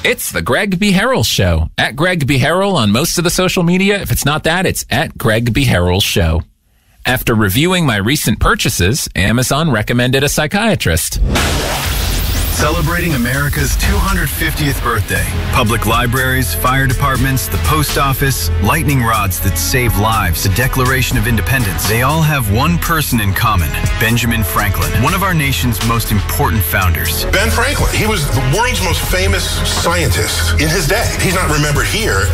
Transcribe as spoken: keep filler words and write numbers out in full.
It's the Greg B. Harrell Show. At Greg B. Harrell on most of the social media. If it's not that, it's at Greg B. Harrell Show. After reviewing my recent purchases, Amazon recommended a psychiatrist. Celebrating America's two hundred fiftieth birthday. Public libraries, fire departments, the post office, lightning rods that save lives, the Declaration of Independence. They all have one person in common, Benjamin Franklin, one of our nation's most important founders. Ben Franklin, he was the world's most famous scientist in his day. He's not remembered here